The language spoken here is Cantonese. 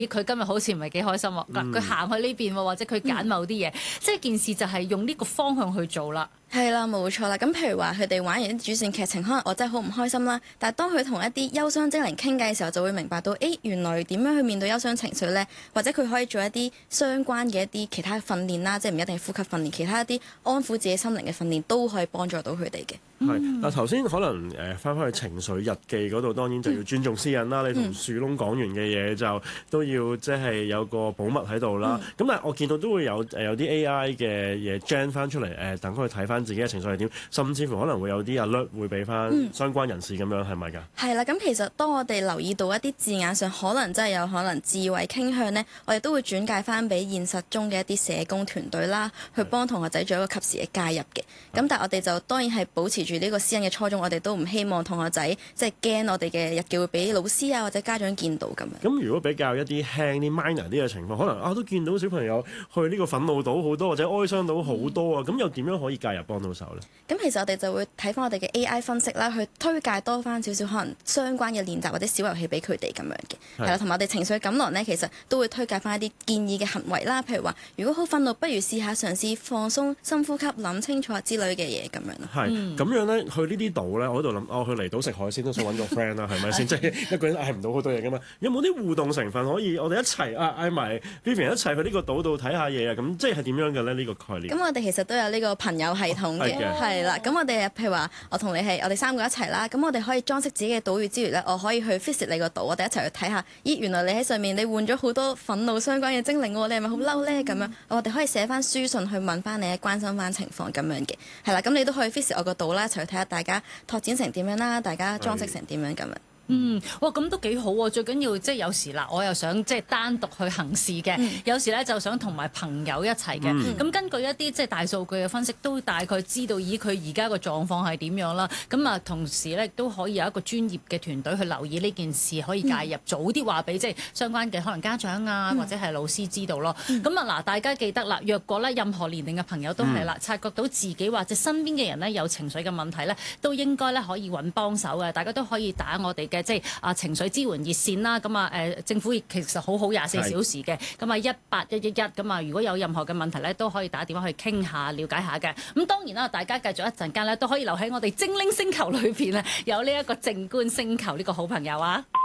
咦，佢今日好似唔係幾開心喎，佢行去呢邊喎，或者佢揀某啲嘢，即係件事就係用呢個方向去做啦。 係啦，冇錯啦。咁譬如話佢哋玩完啲主線劇情，可能我真係好唔開心啦。但係當佢同一啲憂傷精靈傾偈嘅時候，就會明白到，原來點樣去面對憂傷情緒呢？或者佢可以做一啲相關嘅一啲其他訓練啦，即係唔一定係呼吸訓練，其他一啲安撫自己心靈嘅訓練都可以幫助到佢哋嘅。 係嗱，頭先可能翻返去情緒日記嗰度，當然就要尊重私隱啦。你同樹窿講完嘅嘢就都要即係有個保密喺度啦。咁但係我見到都會有啲 AI 嘅嘢 gen 翻出嚟，等佢睇翻自己嘅情緒係點，甚至乎可能會有啲 alert 會俾翻相關人士咁樣，係咪㗎？係啦，咁其實當我哋留意到一啲字眼上可能真係有可能自毀傾向呢，我哋都會轉介翻俾現實中嘅一啲社工團隊啦，去幫同學仔做一個及時嘅介入嘅。咁但係我哋就當然係保持住呢個私隱嘅初衷，我哋都唔希望同學仔即係驚我哋嘅日記會俾老師啊或者家長見到咁樣。 咁如果比較一啲輕啲 minor 啲嘅情況，可能都見到小朋友去呢個憤怒到好多或者哀傷到好多啊，咁又點樣可以介入幫到手呢？ 咁其實我哋就會睇翻我哋嘅 AI 分析啦，去推介多翻少少可能相關嘅練習或者小遊戲俾佢哋咁樣嘅。係啦，同埋我哋情緒錦囊呢，其實都會推介翻一啲建議嘅行為啦，譬如話如果好憤怒，不如試下嘗試放鬆、深呼吸、諗清楚之類嘅嘢咁樣咯。 係咁樣咧，去呢啲島咧，我喺度諗，去離島食海鮮都想揾個 friend 啦，係咪先？即係一個人嗌唔到好多嘢噶嘛。有冇啲互動成分可以我哋一齊嗌埋 Vivian 一齊去呢個島度睇下嘢啊？咁即係點樣嘅咧？呢個概念？ 咁我哋其實都有呢個朋友系統嘅，係啦。咁我哋譬如話，我同你係我哋三個一齊啦。咁我哋可以裝飾自己嘅島嶼之餘咧，我可以去 visit 你個島，我哋一齊去睇下。咦，原來你喺上面你換咗好多憤怒相關嘅精靈喎，你係咪好嬲咧？咁樣我哋可以寫翻書信去問翻你，關心翻情況咁樣嘅。係啦，咁你都可以 visit 我個島啦，一齊去睇下大家拓展成點樣啦，大家裝飾成點樣咁樣。 哇，咁都幾好喎！最緊要即係有時啦，我又想即係單獨去行事嘅，有時咧就想同埋朋友一齊嘅。咁根據一啲即係大數據嘅分析，都大概知道以佢而家個狀況係點樣啦。咁啊，同時咧都可以有一個專業嘅團隊去留意呢件事，可以介入，早啲話俾即係相關嘅可能家長啊，或者係老師知道咯。咁啊嗱，大家記得啦，若果咧任何年齡嘅朋友都係啦，察覺到自己或者身邊嘅人咧有情緒嘅問題咧，都應該咧可以揾幫手嘅。大家都可以打我哋嘅即係情緒支援熱線啦，咁政府其實好24小時嘅，咁18111，咁如果有任何嘅問題咧，都可以打電話去傾下、了解下嘅。咁當然啦，大家繼續一陣間咧，都可以留喺我哋精靈星球裏邊咧，有呢一個靜觀星球呢個好朋友啊。